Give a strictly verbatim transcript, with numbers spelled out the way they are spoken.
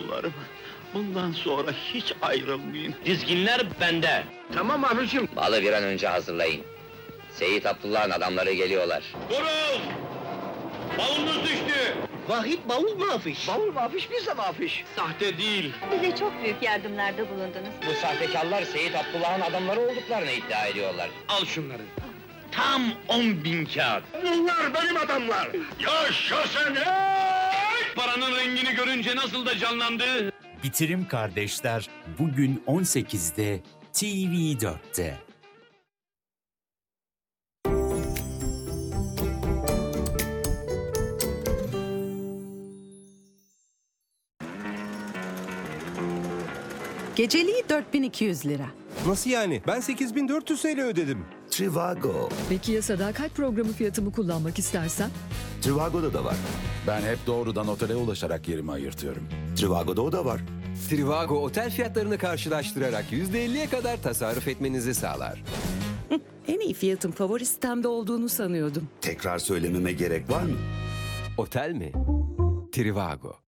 yalvarırım. Bundan sonra hiç ayrılmayın. Dizginler bende. Tamam abicim. Balı bir an önce hazırlayın. Seyit Abdullah'ın adamları geliyorlar. Durun! Bavulunuz düştü! Vahit bavul mu afiş? Bavul mu afiş, biz de mi afiş? Sahte değil. Bize çok büyük yardımlarda bulundunuz. Bu sahtekarlar Seyit Abdullah'ın adamları olduklarını iddia ediyorlar. Al şunları. Tam on bin kağıt. Bunlar benim adamlar! Yaşa sen ey! Paranın rengini görünce nasıl da canlandı? Bitirim Kardeşler bugün on sekizde T V dörtte. Geceliği dört bin iki yüz lira. Nasıl yani? Ben sekiz bin dört yüz T L ödedim. Trivago. Peki ya sadakat programı fiyatımı kullanmak istersen? Trivago'da da var. Ben hep doğrudan otele ulaşarak yerimi ayırtıyorum. Trivago'da o da var. Trivago otel fiyatlarını karşılaştırarak yüzde elliye kadar tasarruf etmenizi sağlar. En iyi fiyatın favori sitemde olduğunu sanıyordum. Tekrar söylememe gerek var mı? Otel mi? Trivago.